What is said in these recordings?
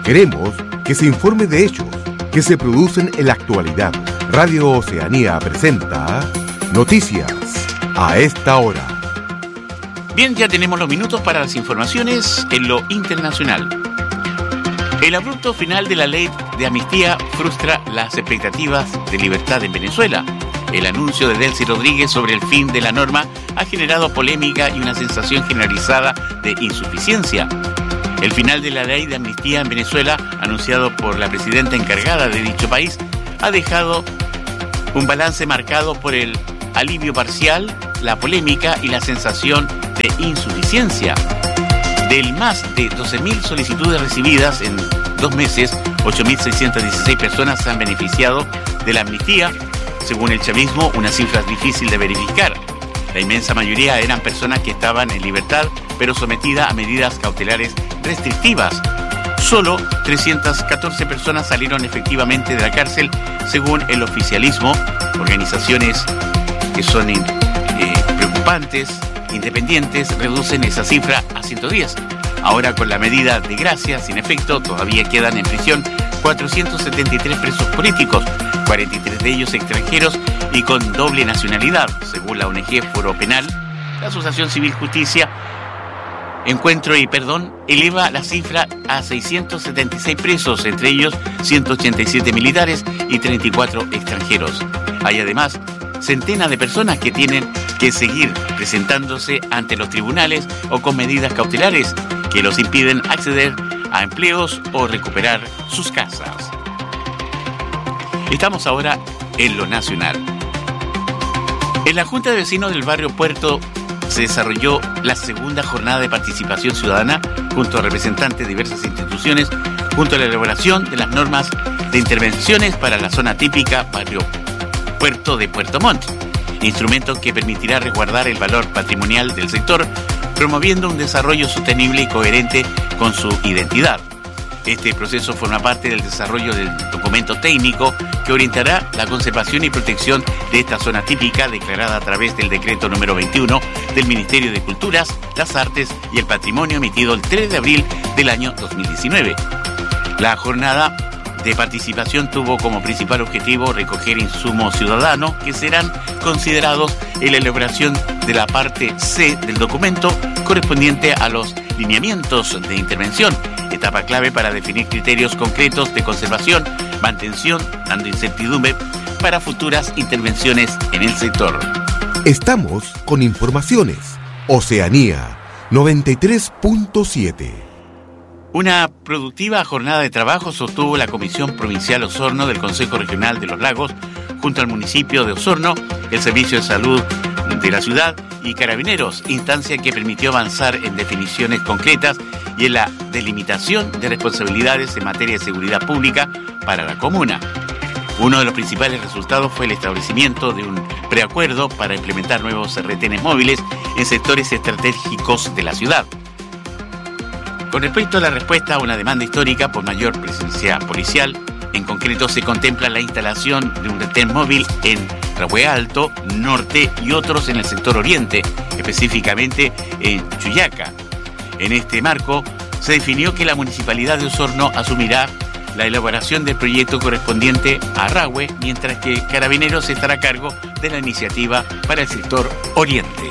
Queremos que se informe de hechos que se producen en la actualidad. Radio Oceanía presenta Noticias a esta hora. Bien, ya tenemos los minutos para las informaciones en lo internacional. El abrupto final de la ley de amnistía frustra las expectativas de libertad en Venezuela. El anuncio de Delcy Rodríguez sobre el fin de la norma ha generado polémica y una sensación generalizada de insuficiencia. El final de la ley de amnistía en Venezuela, anunciado por la presidenta encargada de dicho país, ha dejado un balance marcado por el alivio parcial, la polémica y la sensación de insuficiencia. Del más de 12.000 solicitudes recibidas en 2 meses, 8.616 personas se han beneficiado de la amnistía. Según el chavismo, una cifra difícil de verificar. La inmensa mayoría eran personas que estaban en libertad, pero sometidas a medidas cautelares restrictivas. Solo 314 personas salieron efectivamente de la cárcel, según el oficialismo. Organizaciones que son preocupantes, independientes, reducen esa cifra a 110. Ahora, con la medida de gracia sin efecto, todavía quedan en prisión 473 presos políticos, 43 de ellos extranjeros y con doble nacionalidad, según la ONG Foro Penal. La Asociación Civil Justicia, Encuentro y Perdón eleva la cifra a 676 presos, entre ellos 187 militares y 34 extranjeros. Hay además centenas de personas que tienen que seguir presentándose ante los tribunales o con medidas cautelares que los impiden acceder a empleos o recuperar sus casas. Estamos ahora en lo nacional. En la Junta de Vecinos del barrio Puerto se desarrolló la segunda jornada de participación ciudadana junto a representantes de diversas instituciones, junto a la elaboración de las normas de intervenciones para la zona típica barrio Puerto de Puerto Montt, instrumento que permitirá resguardar el valor patrimonial del sector, promoviendo un desarrollo sostenible y coherente con su identidad. Este proceso forma parte del desarrollo del documento técnico que orientará la conservación y protección de esta zona típica, declarada a través del decreto número 21 del Ministerio de Culturas, las Artes y el Patrimonio, emitido el 3 de abril del año 2019. La jornada de participación tuvo como principal objetivo recoger insumos ciudadanos que serán considerados en la elaboración de la parte C del documento correspondiente a los lineamientos de intervención, etapa clave para definir criterios concretos de conservación, mantención, dando incertidumbre para futuras intervenciones en el sector. Estamos con informaciones. Oceanía 93.7. Una productiva jornada de trabajo sostuvo la Comisión Provincial Osorno del Consejo Regional de los Lagos, junto al municipio de Osorno, el Servicio de Salud de la ciudad y Carabineros, instancia que permitió avanzar en definiciones concretas y en la delimitación de responsabilidades en materia de seguridad pública para la comuna. Uno de los principales resultados fue el establecimiento de un preacuerdo para implementar nuevos retenes móviles en sectores estratégicos de la ciudad. Con respecto a la respuesta a una demanda histórica por mayor presencia policial, en concreto se contempla la instalación de un retén móvil en Rahue Alto, Norte y otros en el sector Oriente, específicamente en Chuyaca. En este marco, se definió que la Municipalidad de Osorno asumirá la elaboración del proyecto correspondiente a Rahue, mientras que Carabineros estará a cargo de la iniciativa para el sector Oriente.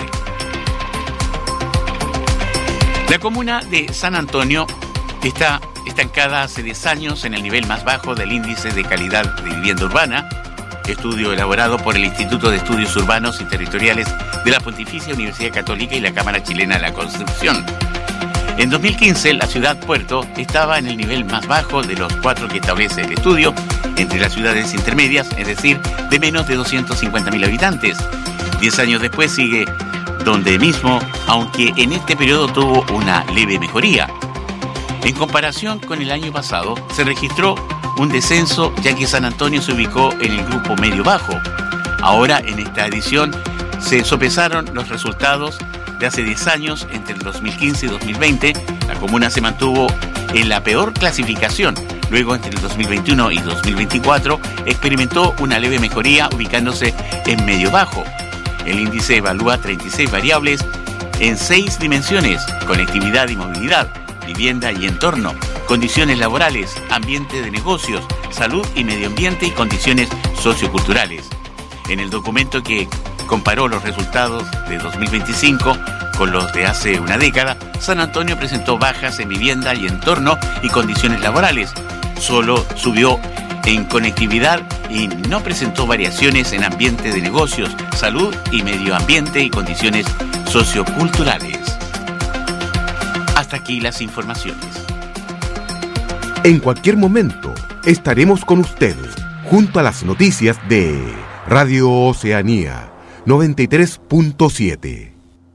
La comuna de San Antonio está estancada hace 10 años en el nivel más bajo del índice de calidad de vivienda urbana, estudio elaborado por el Instituto de Estudios Urbanos y Territoriales de la Pontificia Universidad Católica y la Cámara Chilena de la Construcción. En 2015, la ciudad Puerto estaba en el nivel más bajo de los 4 que establece el estudio, entre las ciudades intermedias, es decir, de menos de 250.000 habitantes. 10 años después sigue donde mismo, aunque en este periodo tuvo una leve mejoría. En comparación con el año pasado, se registró un descenso, ya que San Antonio se ubicó en el grupo medio-bajo. Ahora, en esta edición, se sopesaron los resultados de hace 10 años. Entre el 2015 y 2020, la comuna se mantuvo en la peor clasificación. Luego, entre el 2021 y 2024, experimentó una leve mejoría, ubicándose en medio-bajo. El índice evalúa 36 variables en 6 dimensiones: conectividad y movilidad, vivienda y entorno, condiciones laborales, ambiente de negocios, salud y medio ambiente y condiciones socioculturales. En el documento que comparó los resultados de 2025 con los de hace una década, San Antonio presentó bajas en vivienda y entorno y condiciones laborales. Solo subió en conectividad y no presentó variaciones en ambiente de negocios, salud y medio ambiente y condiciones socioculturales. Hasta aquí las informaciones. En cualquier momento estaremos con ustedes junto a las noticias de Radio Oceanía 93.7.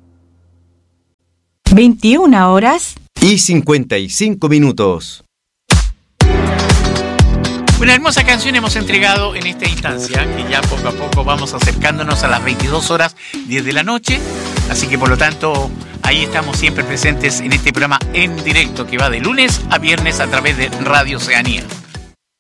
21 horas y 55 minutos. Una hermosa canción hemos entregado en esta instancia, que ya poco a poco vamos acercándonos a las 22 horas 10 de la noche. Así que por lo tanto, ahí estamos siempre presentes en este programa en directo que va de lunes a viernes a través de Radio Oceanía.